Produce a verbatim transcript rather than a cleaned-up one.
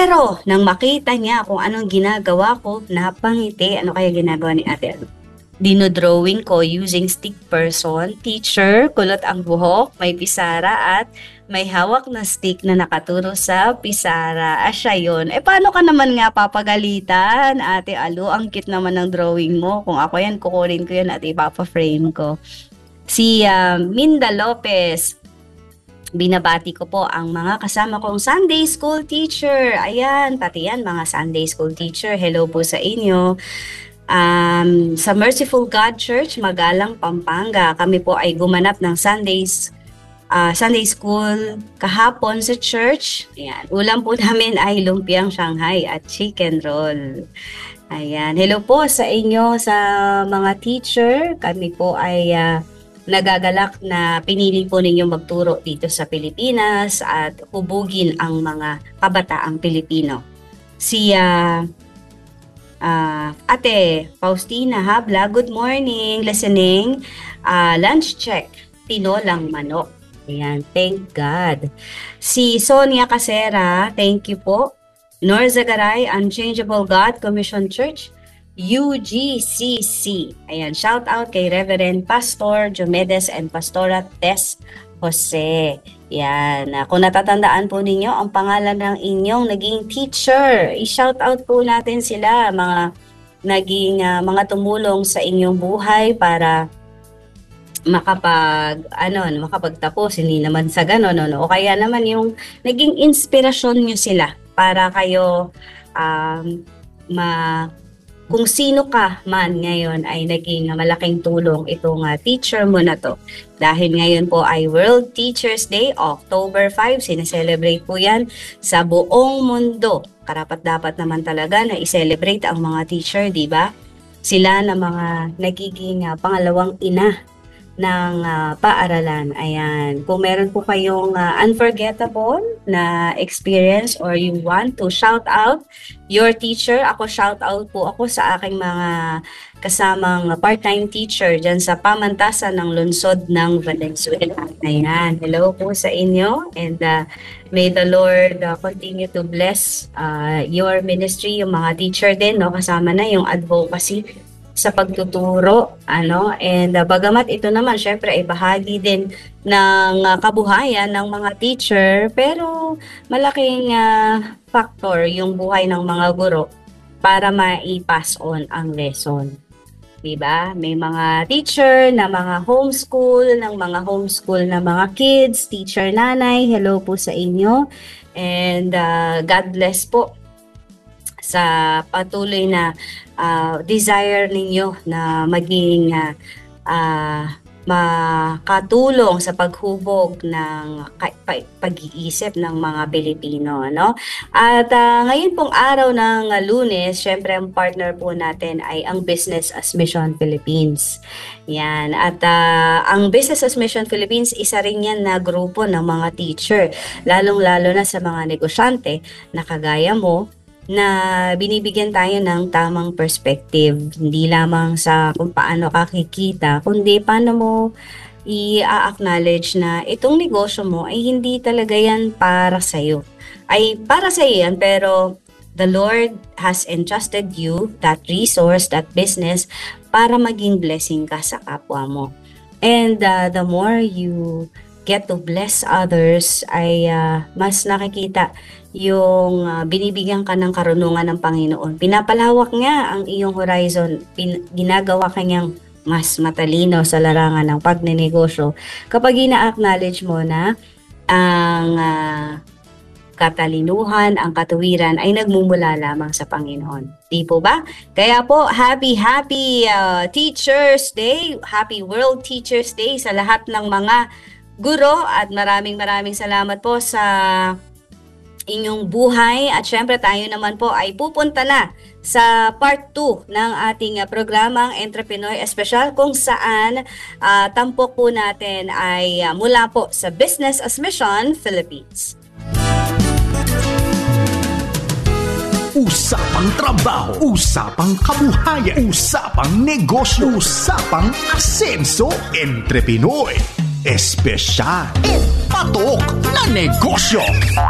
Pero nang makita niya kung anong ginagawa ko, napangiti. Ano kaya ginagawa ni Ate? Dinodrawing ko using stick person. Teacher, kulot ang buhok, may pisara at may hawak na stick na nakaturo sa pisara. Ah, siya yun. Eh, paano ka naman nga papagalitan, Ate Alu? Ang cute naman ng drawing mo. Kung ako yan, kukunin ko yan at ipapa-frame ko. Si uh, Minda Lopez, binabati ko po ang mga kasama kong Sunday School teacher. Ayan, pati yan mga Sunday School teacher. Hello po sa inyo. Um, sa Merciful God Church, Magalang, Pampanga, kami po ay gumanap ng Sundays, uh, Sunday School kahapon sa church. Ayan. Ulam po namin ay lumpiang Shanghai at chicken roll. Ayan. Hello po sa inyo sa mga teacher. Kami po ay uh, nagagalak na pinili po ninyo magturo dito sa Pilipinas at hubugin ang mga kabataang Pilipino. Si uh, Uh, Ate Faustina Habla, good morning, listening, uh, lunch check, tinolang manok. Ayan, thank God. Si Sonia Casera, thank you po. Nor Zagaray, Unchangeable God Commission Church, U G C C. Ayan, shout out kay Reverend Pastor Diomedes and Pastora Tess Jose. Yan. Kung natatandaan po ninyo, ang pangalan ng inyong naging teacher, i-shout out po natin sila, mga naging uh, mga tumulong sa inyong buhay para makapag ano, makapagtapos, hindi naman sa gano'n, no? O kaya naman yung naging inspirasyon nyo sila para kayo um, ma kung sino ka man ngayon ay naging malaking tulong itong uh, teacher mo na to. Dahil ngayon po ay World Teachers Day, October fifth, sineselebrate po yan sa buong mundo. Karapat-dapat naman talaga na i-celebrate ang mga teacher, di ba? Sila na mga nagiging uh, pangalawang ina ng uh, paaralan. Ayan. Kung meron po kayong uh, unforgettable na experience or you want to shout out your teacher, ako shout out po ako sa aking mga kasamang part-time teacher dyan sa pamantasan ng lungsod ng Valenzuela. Ayan. Hello po sa inyo and uh, may the Lord uh, continue to bless uh, your ministry, yung mga teacher din, no? Kasama na yung advocacy sa pagtuturo, ano, and uh, bagamat ito naman syempre ay bahagi din ng uh, kabuhayan ng mga teacher, pero malaking uh, factor yung buhay ng mga guro para ma-pass on ang lesson. Diba? May mga teacher na mga homeschool, ng mga homeschool na mga kids, teacher nanay, hello po sa inyo, and uh, God bless po sa patuloy na uh, desire ninyo na maging uh, uh, makatulong sa paghubog ng pag-iisip ng mga Pilipino, no? At uh, ngayon pong araw ng uh, Lunes, syempre ang partner po natin ay ang Business as Mission Philippines. Yan. At uh, ang Business as Mission Philippines, isa rin yan na grupo ng mga teacher, lalong-lalo na sa mga negosyante na kagaya mo, na binibigyan tayo ng tamang perspective, hindi lamang sa kung paano ka kikita, kundi paano mo i-acknowledge na itong negosyo mo ay hindi talaga yan para sa'yo. Ay para sa'yo yan, pero the Lord has entrusted you that resource, that business, para maging blessing ka sa kapwa mo. And uh, the more you get to bless others, ay uh, mas nakikita yung uh, binibigyan ka ng karunungan ng Panginoon. Pinapalawak niya ang iyong horizon. Pin- ginagawa kanyang mas matalino sa larangan ng pagnenegosyo kapag ina-acknowledge mo na ang uh, katalinuhan, ang katuwiran ay nagmumula lamang sa Panginoon. Di po ba? Kaya po, happy, happy uh, Teachers Day, happy World Teachers Day sa lahat ng mga guro at maraming maraming salamat po sa inyong buhay at syempre tayo naman po ay pupunta na sa part two ng ating uh, programang Entrepreneur Espesyal kung saan uh, tampok po natin ay uh, mula po sa Business as Mission Philippines. Usapang trabaho, usapang kabuhayan, usapang negosyo, usapang asenso, Entrepreneur Espesyal, patok na negosyo.